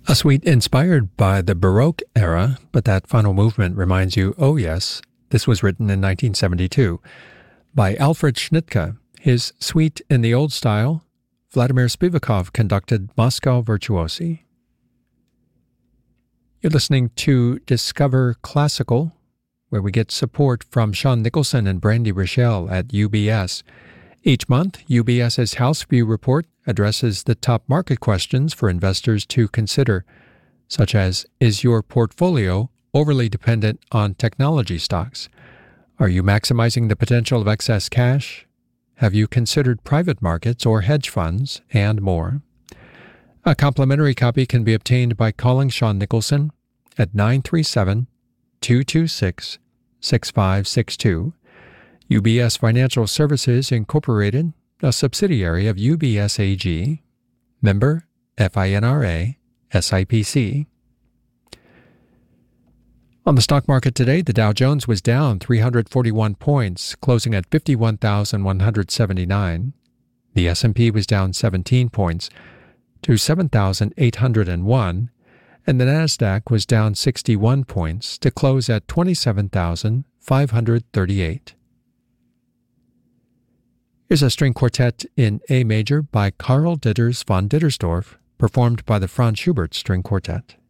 A suite inspired by the Baroque era, but that final movement reminds you, oh yes, this was written in 1972. By Alfred Schnittke, his suite in the old style, Vladimir Spivakov conducted Moscow Virtuosi. You're listening to Discover Classical, where we get support from Sean Nicholson and Brandy Rochelle at UBS. Each month, UBS's House View Report addresses the top market questions for investors to consider, such as, is your portfolio overly dependent on technology stocks? Are you maximizing the potential of excess cash? Have you considered private markets or hedge funds? And more. A complimentary copy can be obtained by calling Sean Nicholson at 937-226-6562. UBS Financial Services Incorporated, a subsidiary of UBS AG, member FINRA, SIPC. On the stock market today, the Dow Jones was down 341 points, closing at 51,179. The S&P was down 17 points to 7,801, and the Nasdaq was down 61 points to close at 27,538. Here's a string quartet in A major by Karl Ditters von Dittersdorf, performed by the Franz Schubert String Quartet.